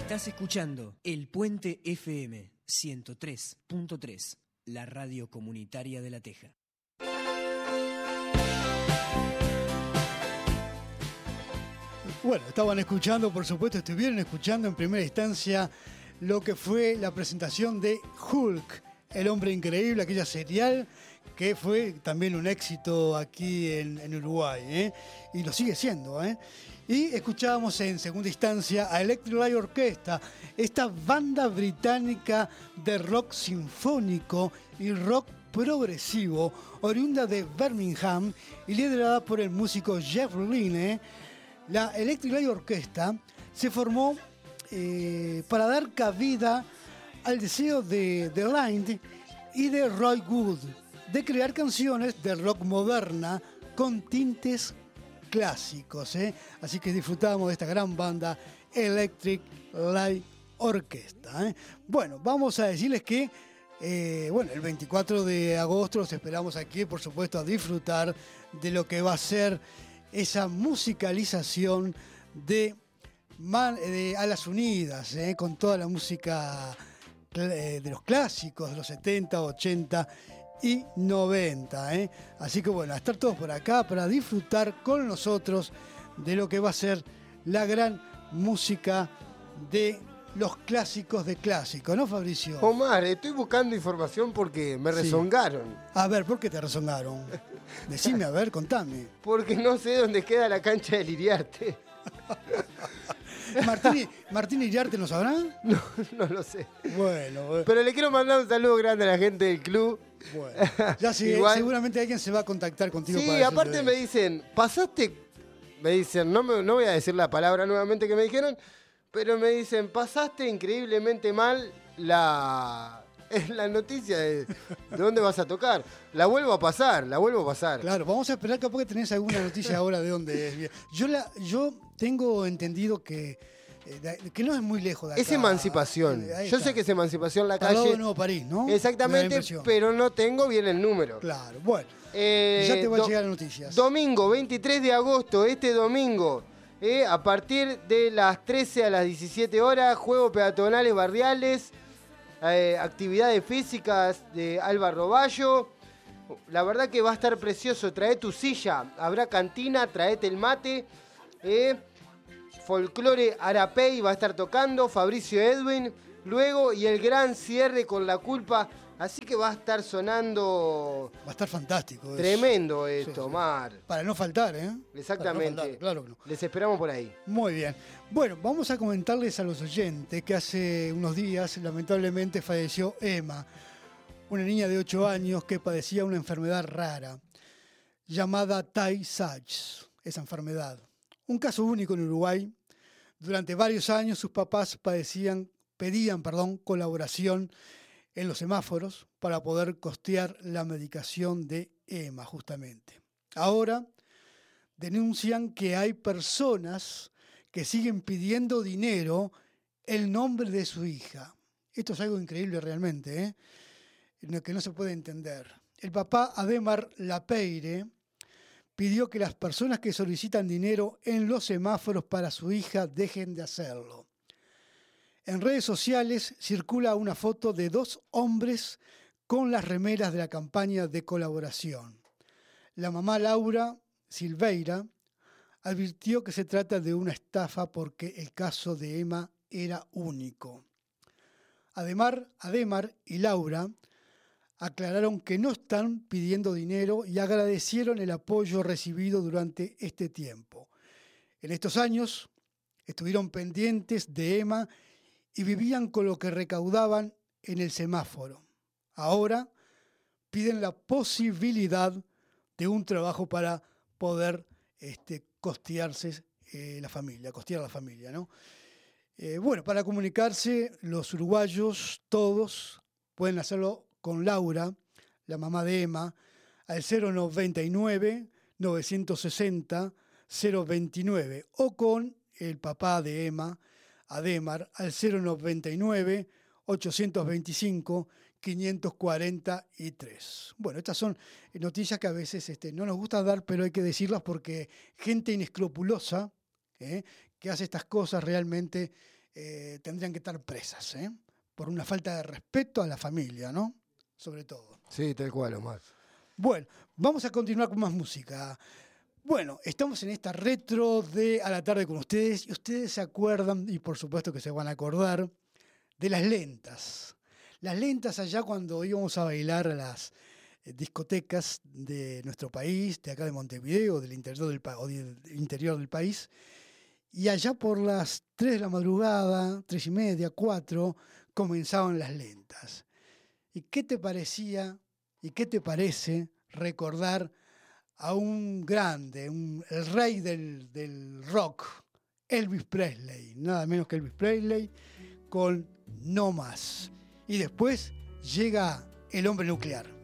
Estás escuchando El Puente FM 103.3, la radio comunitaria de La Teja. Bueno, estaban escuchando, por supuesto, estuvieron escuchando en primera instancia lo que fue la presentación de Hulk, el hombre increíble, aquella serial que fue también un éxito aquí en Uruguay, ¿eh? Y lo sigue siendo, ¿eh? Y escuchábamos en segunda instancia a Electric Light Orchestra, esta banda británica de rock sinfónico y rock progresivo, oriunda de Birmingham y liderada por el músico Jeff Lynne. La Electric Light Orchestra se formó para dar cabida al deseo de Lynne y de Roy Wood de crear canciones de rock moderna con tintes clásicos, ¿eh? Así que disfrutamos de esta gran banda Electric Light Orchestra, ¿eh? Bueno, vamos a decirles que el 24 de agosto los esperamos aquí, por supuesto, a disfrutar de lo que va a ser esa musicalización de Alas Unidas, con toda la música de los clásicos de los 70, 80 y 90. Así que bueno, a estar todos por acá para disfrutar con nosotros de lo que va a ser la gran música de los clásicos de clásicos, ¿no, Fabricio? Omar, estoy buscando información porque me rezongaron. A ver, ¿por qué te rezongaron? Decime, a ver, contame. Porque no sé dónde queda la cancha del Iriarte. ¿Martín Iriarte lo sabrá? No lo sé. Bueno. Pero le quiero mandar un saludo grande a la gente del club. Bueno, ya seguramente alguien se va a contactar contigo. Sí, aparte me dicen, no voy a decir la palabra nuevamente que me dijeron, pero me dicen, pasaste increíblemente mal la noticia de dónde vas a tocar. La vuelvo a pasar. Claro, vamos a esperar, capaz que tenés alguna noticia ahora de dónde es. Yo tengo entendido que no es muy lejos de acá. Es Emancipación. Yo sé que es Emancipación la calle. De Nuevo París, ¿no? Exactamente, pero no tengo bien el número. Claro, bueno. Ya te va a llegar las noticias. Domingo, 23 de agosto, este domingo, a partir de las 13 a las 17 horas, juegos peatonales barriales, actividades físicas de Alba Roballo. La verdad que va a estar precioso. Trae tu silla, habrá cantina, traete el mate. Folclore Arapey va a estar tocando, Fabricio Edwin, luego y el gran cierre con La Culpa. Así que va a estar sonando. Va a estar fantástico. Tremendo esto, Omar. Para no faltar, ¿eh? Exactamente. No faltar, claro que no. Les esperamos por ahí. Muy bien. Bueno, vamos a comentarles a los oyentes que hace unos días, lamentablemente, falleció Emma, una niña de 8 años que padecía una enfermedad rara llamada Tay-Sachs, esa enfermedad. Un caso único en Uruguay. Durante varios años sus papás pedían colaboración en los semáforos para poder costear la medicación de Emma, justamente. Ahora denuncian que hay personas que siguen pidiendo dinero en nombre de su hija. Esto es algo increíble realmente, que no se puede entender. El papá Ademar Lapeire pidió que las personas que solicitan dinero en los semáforos para su hija dejen de hacerlo. En redes sociales circula una foto de 2 hombres con las remeras de la campaña de colaboración. La mamá Laura Silveira advirtió que se trata de una estafa porque el caso de Emma era único. Ademar y Laura aclararon que no están pidiendo dinero y agradecieron el apoyo recibido durante este tiempo. En estos años estuvieron pendientes de Emma y vivían con lo que recaudaban en el semáforo. Ahora piden la posibilidad de un trabajo para poder costear la familia, ¿no? Para comunicarse, los uruguayos, todos, pueden hacerlo con Laura, la mamá de Emma, al 099-960-029, o con el papá de Emma, Ademar, al 099-825-543. Bueno, estas son noticias que a veces no nos gusta dar, pero hay que decirlas porque gente inescrupulosa que hace estas cosas realmente tendrían que estar presas, por una falta de respeto a la familia, ¿no? Sobre todo. Sí, tal cual, Omar. Bueno, vamos a continuar con más música. Bueno, estamos en esta retro de A la Tarde con ustedes, y ustedes se acuerdan, y por supuesto que se van a acordar, de las lentas. Las lentas allá cuando íbamos a bailar a las discotecas de nuestro país, de acá de Montevideo, del interior del país, y allá por las 3 de la madrugada, 3:30, 4, comenzaban las lentas. ¿Y qué te parecía y qué te parece recordar a un grande, el rey del rock, Elvis Presley, nada menos que Elvis Presley, con No Más? Y después llega el hombre nuclear.